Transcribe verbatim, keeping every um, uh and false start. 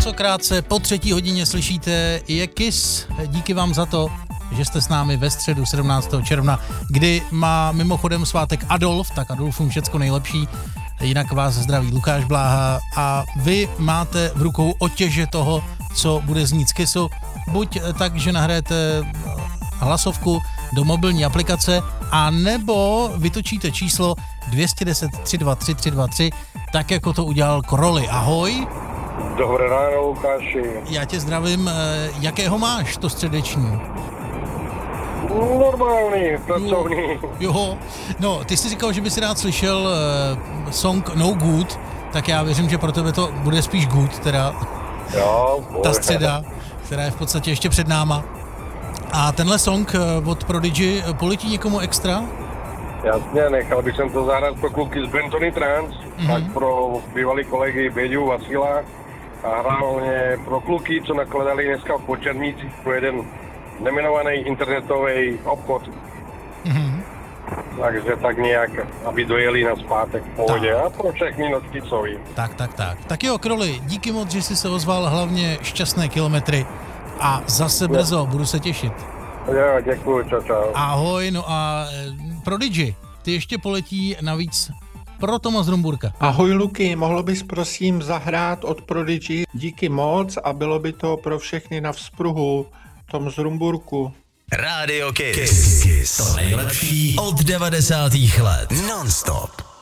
Tentokrát se po třetí hodině slyšíte je Kiss. Díky vám za to, že jste s námi ve středu sedmnáctého června, kdy má mimochodem svátek Adolf, tak Adolfům všecko nejlepší. Jinak vás zdraví Lukáš Bláha a vy máte v rukou otěže toho, co bude znít z Kissu. Buď tak, že nahrajete hlasovku do mobilní aplikace, a nebo vytočíte číslo dvě deset tři dva tři tři dva tři, tak jako to udělal Kroli. Ahoj. Dobré ráno, Lukáši. Já tě zdravím. Jakého máš to středeční? Normální, pracovní. Jo, jo. No, ty jsi říkal, že by si rád slyšel uh, song No Good, tak já věřím, že pro tebe to bude spíš good, teda Jo, ta středa, která je v podstatě ještě před náma. A tenhle song od Prodigy poletí někomu extra? Jasně, nechal bych jsem to zahrát pro kluky z Brentony Trans, mm-hmm. tak pro bývalý kolegy Běďu, Vasila a hlavně pro kluky, co nakladali dneska v Počernících pro jeden nemenovaný internetový obchod. Mm-hmm. Takže tak nějak, aby dojeli na zpátek v pohodě a pro všechny nocticovi. Tak, tak, tak. Tak jo, Kroli, díky moc, že jsi se ozval, hlavně šťastné kilometry a zase brzo, budu se těšit. Jo, děkuju, čau, čau. Ahoj, no a Prodigy, ty ještě poletí navíc pro Toma z Rumburka. Ahoj Luky, mohlo bys prosím zahrát od Prodigy díky moc a bylo by to pro všechny na vzpruhu Tom z Rumburku. Rádio Kiss. Kiss. To nejlepší od devadesátých let. Non-stop.